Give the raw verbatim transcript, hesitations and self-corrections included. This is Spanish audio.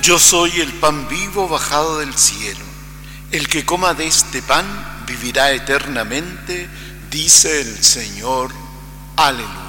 Yo soy el pan vivo bajado del cielo. El que coma de este pan vivirá eternamente, dice el Señor. Aleluya.